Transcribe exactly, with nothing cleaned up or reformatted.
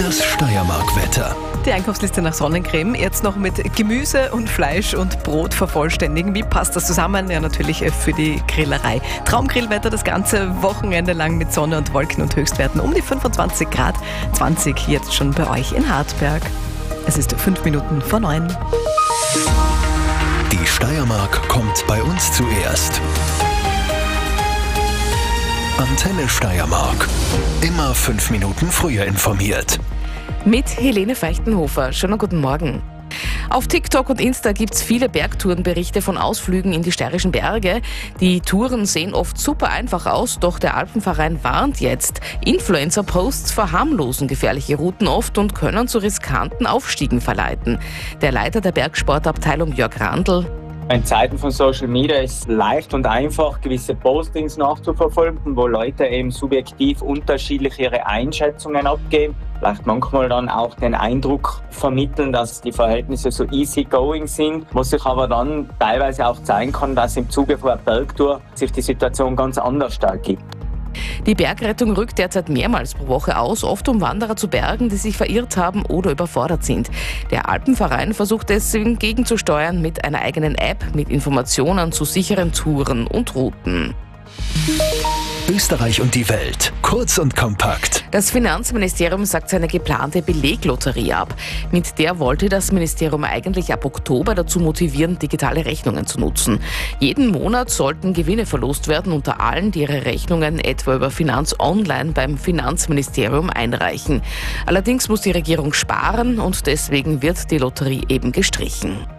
Das Steiermark-Wetter. Die Einkaufsliste nach Sonnencreme jetzt noch mit Gemüse und Fleisch und Brot vervollständigen. Wie passt das zusammen? Ja, natürlich für die Grillerei. Traumgrillwetter das ganze Wochenende lang mit Sonne und Wolken und Höchstwerten um die fünfundzwanzig Grad. zwanzig jetzt schon bei euch in Hartberg. Es ist fünf Minuten vor neun. Die Steiermark kommt bei uns zuerst. Antenne Steiermark. Immer fünf Minuten früher informiert. Mit Helene Feichtenhofer. Schönen guten Morgen. Auf TikTok und Insta gibt's viele Bergtourenberichte von Ausflügen in die steirischen Berge. Die Touren sehen oft super einfach aus, doch der Alpenverein warnt jetzt. Influencer-Posts verharmlosen gefährliche Routen oft und können zu riskanten Aufstiegen verleiten. Der Leiter der Bergsportabteilung Jörg Randl: In Zeiten von Social Media ist es leicht und einfach, gewisse Postings nachzuverfolgen, wo Leute eben subjektiv unterschiedlich ihre Einschätzungen abgeben. Vielleicht manchmal dann auch den Eindruck vermitteln, dass die Verhältnisse so easy going sind, wo sich aber dann teilweise auch zeigen kann, dass im Zuge von einer Bergtour sich die Situation ganz anders ergibt. Die Bergrettung rückt derzeit mehrmals pro Woche aus, oft um Wanderer zu bergen, die sich verirrt haben oder überfordert sind. Der Alpenverein versucht deswegen gegenzusteuern mit einer eigenen App mit Informationen zu sicheren Touren und Routen. Österreich und die Welt. Kurz und kompakt. Das Finanzministerium sagt seine geplante Beleglotterie ab. Mit der wollte das Ministerium eigentlich ab Oktober dazu motivieren, digitale Rechnungen zu nutzen. Jeden Monat sollten Gewinne verlost werden unter allen, die ihre Rechnungen etwa über Finanz Online beim Finanzministerium einreichen. Allerdings muss die Regierung sparen und deswegen wird die Lotterie eben gestrichen.